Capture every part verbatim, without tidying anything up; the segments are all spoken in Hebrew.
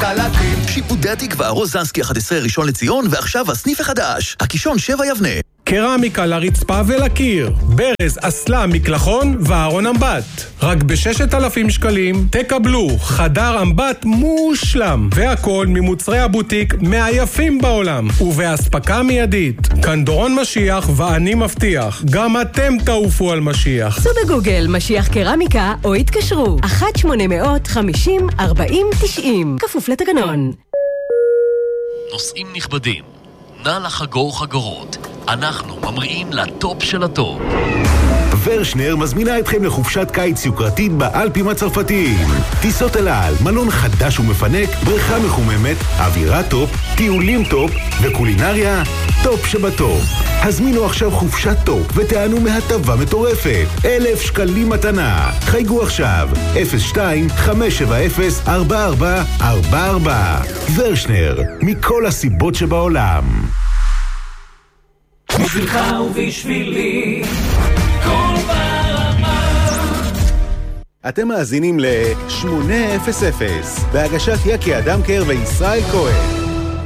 חלקים. שיפודי התקווה, רוזנסקי אחת עשרה ראשון לציון, ועכשיו הסניף החדש, הקישון שבע יבנה. קרמיקה לרצפה ולקיר, ברז, אסלה, מקלחון וארון אמבט. רק ב-ששת אלפים שקלים תקבלו חדר אמבט מושלם, והכל ממוצרי הבוטיק מהיפים בעולם, ובהספקה מיידית. כאן דורון משיח ואני מבטיח, גם אתם תעופו על משיח. סו בגוגל משיח קרמיקה או התקשרו אחת שמונה מאות חמישים ארבעים תשעים, כפוף לתקנון. נוסעים נכבדים, נא לחגור חגורות, אנחנו ממריאים לטופ של הטופ. ורשנר מזמינה אתכם לחופשת קיץ יוקרתית באלפים הצרפתיים. טיסות אל על, מלון חדש ומפנק, בריכה מחוממת, אווירה טופ, טיולים טופ וקולינריה טופ שבטופ. הזמינו עכשיו חופשת טופ ותענו מהטבה מטורפת. אלף שקלים מתנה. חייגו עכשיו אפס שתיים חמש שבע אפס ארבע ארבע ארבע ארבע. ורשנר, מכל הסיבות שבעולם. בשבילך ובשבילי כל ברמה. אתם מאזינים ל-שמונה אפס אפס בהגשת יקי אדמקר וישראל כהן.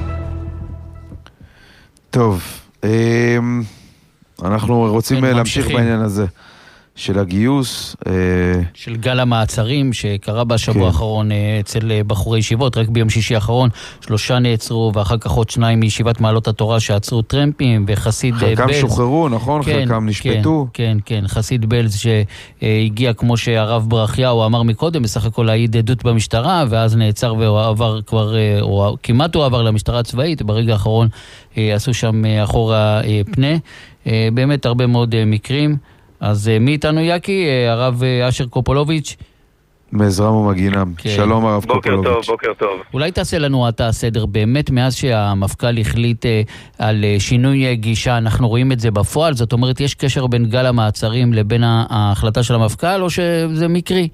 טוב, אנחנו רוצים להמשיך בעניין הזה של הגיוס, של גל המעצרים שקרה בשבוע האחרון אצל בחורי ישיבות. רק ביום שישי האחרון שלושה נעצרו, ואחר כך עוד שניים מישיבת מעלות התורה שעצרו טרמפים, וחסיד בלז. חלקם שוחררו, נכון? חלקם נשפטו. כן, כן, חסיד בלז שהגיע, כמו שהרב ברכיהו אמר מקודם, בסך הכל העיד עדות במשטרה, ואז נעצר והוא עבר כבר, או כמעט הוא עבר למשטרה הצבאית. ברגע האחרון עשו שם אחורה פנה. באמת הרבה מאוד מקרים. אז מי איתנו יקי? הרב אשר קופולוביץ' מעזרם ומגינם. כן. שלום הרב בוקר קופולוביץ'. בוקר טוב, בוקר טוב. אולי תעשה לנו אתה הסדר, באמת מאז שהמפכ"ל החליט על שינוי גישה, אנחנו רואים את זה בפועל? זאת אומרת, יש קשר בין גל המעצרים לבין ההחלטה של המפכ"ל, או שזה מקרי?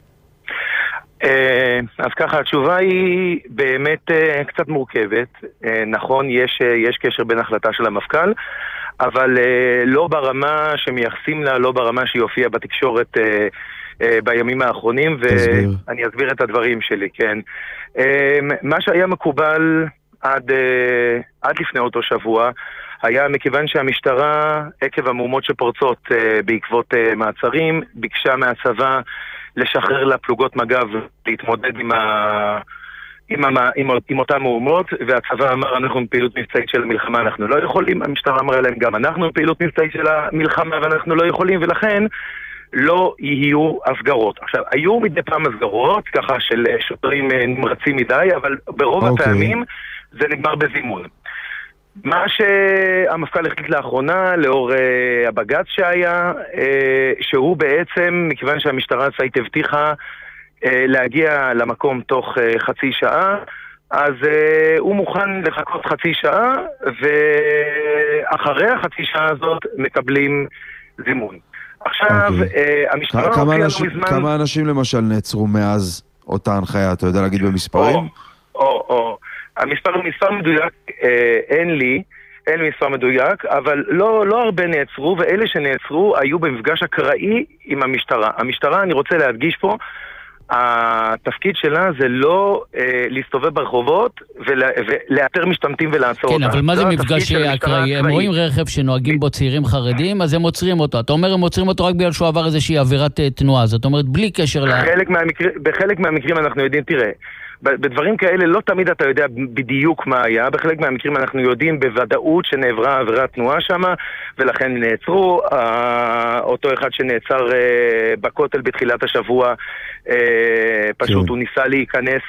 אז ככה, התשובה היא באמת קצת מורכבת. נכון, יש, יש קשר בין ההחלטה של המפכ"ל, אבל uh, לא ברמה שמייחסים לה, לא ברמה שיופיע בתקשורת uh, uh, בימים האחרונים, ואני אסביר את הדברים שלי, כן. Uh, מה שהיה מקובל עד, uh, עד לפני אותו שבוע, היה מכיוון שהמשטרה, עקב המהומות שפורצות uh, בעקבות uh, מעצרים, ביקשה מהצבא לשחרר לפלוגות מג"ב להתמודד עם ה... עם, המה, עם, עם אותם מהומות, והצבא אמר אנחנו בפעילות מבצעית של המלחמה, אנחנו לא יכולים. המשטרה אמרה להם גם אנחנו בפעילות מבצעית של המלחמה ואנחנו לא יכולים, ולכן לא יהיו הסגרות. עכשיו, היו מדי פעם הסגרות, ככה של שוטרים נמרצים מדי, אבל ברוב okay. הפעמים זה נגמר בזימון. מה שהמפכ"ל החליט לאחרונה, לאור uh, הבג"ץ שהיה, uh, שהוא בעצם, מכיוון שהמשטרה הצבאית הבטיחה להגיע למקום תוך חצי שעה, אז הוא מוכן לחכות חצי שעה, ואחרי החצי שעה הזאת מקבלים זימון. עכשיו, המשטרה... כמה אנשים למשל נעצרו מאז אותה הנחיה? אתה יודע להגיד במספרים? או, או. המספר הוא מספר מדויק, אין לי, אין מספר מדויק, אבל לא, לא הרבה נעצרו, ואלה שנעצרו היו במפגש אקראי עם המשטרה. המשטרה, אני רוצה להדגיש פה, התפקיד שלה זה לא אה, להסתובב ברחובות ולה, ולאתר משתמטים ולעצור אותה. כן, אבל מה זה מפגש אקראי? הם רואים רכב שנוהגים בו צעירים חרדים, אז הם עוצרים אותו. אתה אומר הם עוצרים אותו רק בגלל שהוא עבר איזושהי עבירת תנועה, זאת אומרת בלי קשר ל... בחלק מהמקר... בחלק מהמקרים אנחנו יודעים, תראה, בדברים כאלה לא תמיד אתה יודע בדיוק מה היה, בחלק מהמקרים אנחנו יודעים בוודאות שנעברה עבירת תנועה שם, ולכן נעצרו. אותו אחד שנעצר בכותל בתחילת השבוע, פשוט הוא ניסה להיכנס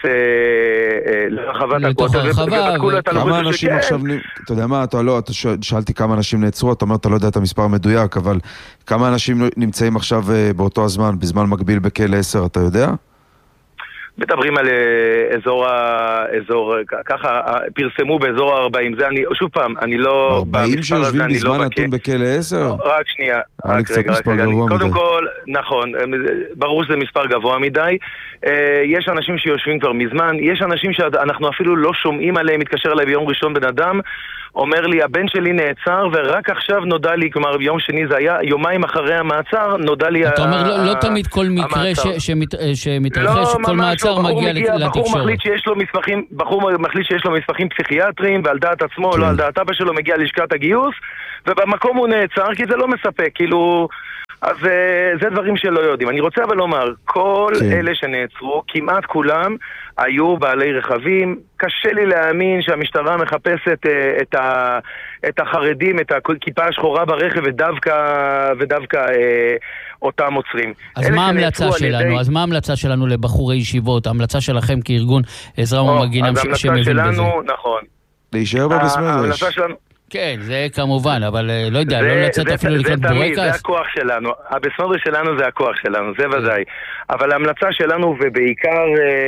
לרחבת הכותל, ובדקו לו את הלחוץ של עכשיו, אתה יודע מה, אתה לא, שאלתי כמה אנשים נעצרו, אתה אומר, אתה לא יודע את המספר המדויק, אבל כמה אנשים נמצאים עכשיו באותו הזמן, בזמן מקביל בכלא עשר, אתה יודע? מדברים על אזור, אזור, ככה פרסמו באזור ה-ארבעים, זה אני, שוב פעם, אני לא... ארבעים שיושבים בזמן נתון בכלא עשר? רק שנייה, רק רגע, רק רגע, קודם כל, נכון, ברור שזה מספר גבוה מדי, יש אנשים שיושבים כבר מזמן, יש אנשים שאנחנו אפילו לא שומעים עליהם, מתקשר אליי ביום ראשון בן אדם, אומר לי, הבן שלי נעצר, ורק עכשיו נודע לי, כלומר ביום שני זה היה, יומיים אחרי המעצר, נודע לי... אתה אומר, לא תמיד כל מקרה שמתרחש, כל מעצר מגיע לתקשורת. בחור מחליט שיש לו מסמכים, בחור מחליט שיש לו מסמכים פסיכיאטריים, ועל דעת עצמו, לא על דעת אבא שלו, מגיע לשכת הגיוס, ובמקום הוא נעצר, כי זה לא מספק, כאילו... אז זה דברים שלא יודעים. אני רוצה אבל לומר, כל כן. אלה שנעצרו, כמעט כולם היו בעלי רכבים. קשה לי להאמין שהמשטרה מחפשת את, ה, את החרדים, את הכיפה השחורה ברכב, ודווקא, ודווקא אה, אותם עוצרים. אז מה ההמלצה שלנו? ידי... אז מה ההמלצה שלנו לבחורי ישיבות? ההמלצה שלכם כארגון עזרה ומגינם ש... שמבין שלנו, בזה? נכון. להישאר בבסמדרש. ההמלצה שלנו... כן, זה כמובן, אבל לא יודע, לא לצאת אפילו לקנות בורקס. זה הכוח שלנו, הבסמדרש שלנו זה הכוח שלנו, זה ודאי. אבל ההמלצה שלנו, ובעיקר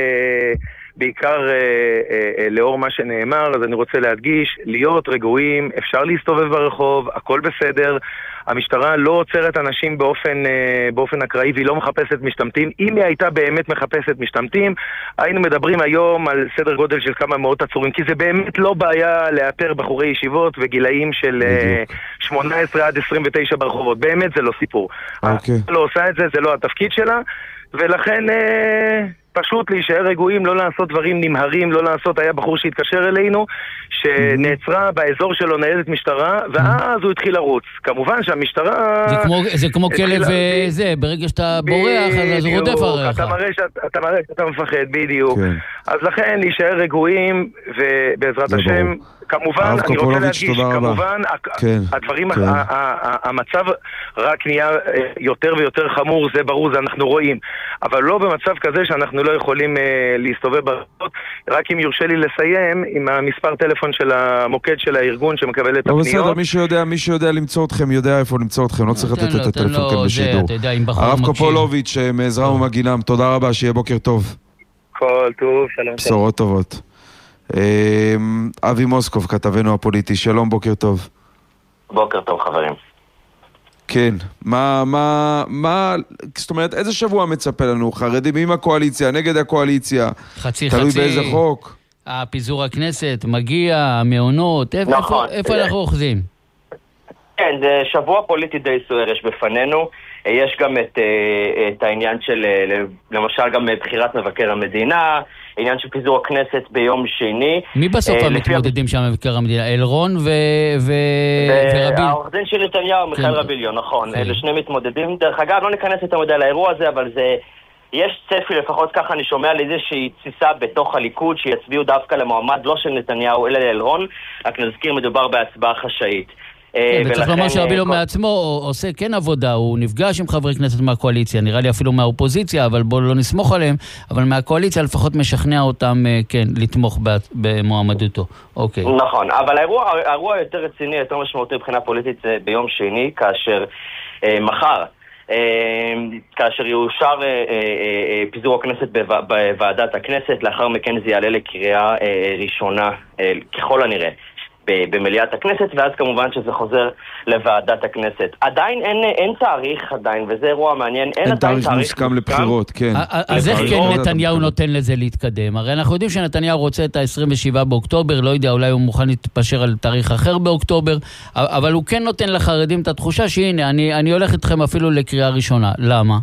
בעיקר לאור מה שנאמר, אז אני רוצה להדגיש, להיות רגועים, אפשר להסתובב ברחוב, הכל בסדר. המשטרה לא עוצרת אנשים באופן, באופן אקראי, והיא לא מחפשת משתמטים. אם היא הייתה באמת מחפשת משתמטים, היינו מדברים היום על סדר גודל של כמה מאות עצורים, כי זה באמת לא בעיה לאתר בחורי ישיבות וגילאים של שמונה עשרה עד עשרים ותשע ברחובות. באמת זה לא סיפור. אוקיי. לא עושה את זה, זה לא התפקיד שלה, ולכן... פשוט להישאר רגועים, לא לעשות דברים נמהרים, לא לעשות, היה בחור שהתקשר אלינו, שנעצרה באזור שלו ניידת משטרה, ואז הוא התחיל לרוץ. כמובן שהמשטרה... זה כמו, זה כמו כלב וזה, ברגע שאתה בורח, אז הוא רודף עליך. אתה מראה שאתה, מראה שאתה מפחד, בדיוק. אז לכן להישאר רגועים, ובעזרת השם... כמובן, אני רוצה להדגיש, כמובן, הדברים, המצב רק נהיה יותר ויותר חמור, זה ברור, זה אנחנו רואים, אבל לא במצב כזה שאנחנו לא יכולים להסתובב ברחובות. רק אם יורשה לי לסיים עם המספר טלפון של המוקד של הארגון שמקבל את הפניות. בסדר, מי שיודע, מי שיודע למצוא אתכם, יודע איפה למצוא אתכם, לא צריך לתת את הטלפון כאן בשידור. הרב קופולוביץ' מעזרה ומגינם, תודה רבה, שיהיה בוקר טוב. כל טוב, שלום. בשורות טובות. אבי מוסקוב, כתבנו הפוליטי, שלום, בוקר טוב. בוקר טוב, חברים. כן, מה, מה, מה, זאת אומרת, איזה שבוע מצפה לנו? חרדים עם הקואליציה, נגד הקואליציה? חצי תלוי חצי. באיזה חוק? הפיזור הכנסת, מגיע, המעונות, איפה, נכון. איפה, איפה אנחנו אוחזים? כן, זה שבוע פוליטי די סוער יש בפנינו. יש גם את, את העניין של, למשל גם בחירת מבקר המדינה, עניין של פיזור הכנסת ביום שני. מי בסוף המתמודדים שם מבקר המדינה? אלרון ורביל? העורך דין של נתניהו, מיכאל רביליו, נכון. אלה שני מתמודדים. דרך אגב, לא ניכנס את המודל לאירוע הזה, אבל זה... יש צפי, לפחות ככה אני שומע לאיזושהי תסיסה בתוך הליכוד, שיצביעו דווקא למועמד לא של נתניהו, אלא לאלרון. רק נזכיר, מדובר בהצבעה חשאית. כן, וצריך לומר שרבילו מעצמו עושה כן עבודה, הוא נפגש עם חברי כנסת מהקואליציה, נראה לי אפילו מהאופוזיציה, אבל בואו לא נסמוך עליהם, אבל מהקואליציה לפחות משכנע אותם, כן, לתמוך במועמדותו. אוקיי. נכון, אבל האירוע, האירוע יותר רציני, יותר משמעותי מבחינה פוליטית, זה ביום שני, כאשר מחר, כאשר יאושר פיזור הכנסת בוועדת הכנסת, לאחר מכן זה יעלה לקריאה ראשונה, ככל הנראה. במליאת הכנסת, ואז כמובן שזה חוזר לוועדת הכנסת. עדיין אין, אין תאריך עדיין, וזה אירוע מעניין. אין, אין תאריך מוסכם לבחירות, כן. אז איך כן נתניהו נותן לזה להתקדם? הרי אנחנו יודעים שנתניהו רוצה את ה-עשרים ושבעה באוקטובר, לא יודע, אולי הוא מוכן להתפשר על תאריך אחר באוקטובר, אבל הוא כן נותן לחרדים את התחושה שהנה, אני, אני הולך איתכם אפילו לקריאה ראשונה. למה?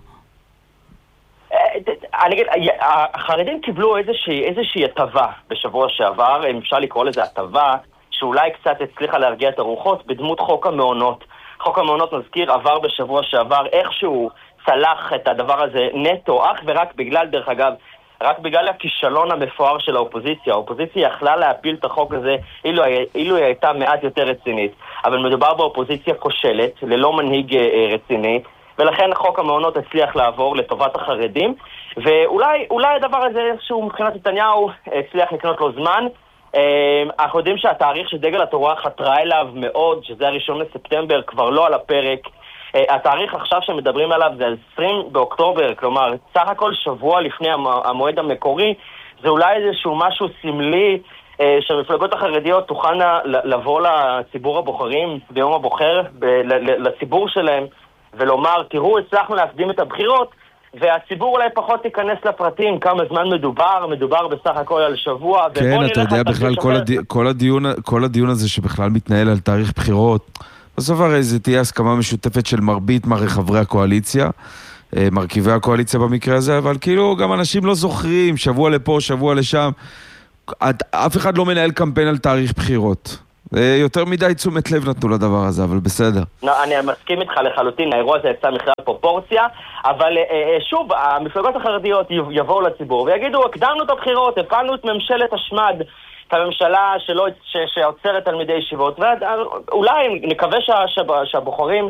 אני אגיד, החרדים קיבלו איזושהי, איזושהי הטבה בשבוע שעבר, אם אפשר לקרוא לזה הטבה, שאולי קצת הצליחה להרגיע את הרוחות בדמות חוק המעונות. חוק המעונות, נזכיר, עבר בשבוע שעבר, איכשהו צלח את הדבר הזה נטו, אך ורק בגלל, דרך אגב, רק בגלל הכישלון המפואר של האופוזיציה. האופוזיציה יכלה להפיל את החוק הזה אילו, אילו היא הייתה מעט יותר רצינית. אבל מדובר באופוזיציה כושלת, ללא מנהיג רציני, ולכן חוק המעונות הצליח לעבור לטובת החרדים, ואולי אולי הדבר הזה, איכשהו מבחינת נתניהו, הצליח לקנות לו זמן. אנחנו יודעים שהתאריך שדגל התורה חתרה אליו מאוד, שזה הראשון לספטמבר, כבר לא על הפרק. התאריך עכשיו שמדברים עליו זה עשרים באוקטובר, כלומר, סך הכל שבוע לפני המועד המקורי. זה אולי איזשהו משהו סמלי שהמפלגות החרדיות תוכלנה לבוא לציבור הבוחרים ביום הבוחר, לציבור שלהם, ולומר, תראו, הצלחנו להקדים את הבחירות, והציבור אולי פחות ייכנס לפרטים, כמה זמן מדובר, מדובר בסך הכל על שבוע. כן, אתה יודע בכלל כל, הדי... כל, הדיון, כל הדיון הזה שבכלל מתנהל על תאריך בחירות, בסוף הרי זה תהיה הסכמה משותפת של מרבית חברי הקואליציה, מרכיבי הקואליציה במקרה הזה, אבל כאילו גם אנשים לא זוכרים, שבוע לפה, שבוע לשם, אף אחד לא מנהל קמפיין על תאריך בחירות. יותר מדי תשומת לב נתנו לדבר הזה, אבל בסדר. לא, אני מסכים איתך לחלוטין, האירוע הזה יצא מכלל פרופורציה, אבל שוב, המפלגות החרדיות יבואו לציבור ויגידו, הקדמנו את הבחירות, הפלנו את ממשלת השמד, את הממשלה שלא, ש, שעוצרת תלמידי ישיבות, ואולי נקווה שה, שהבוחרים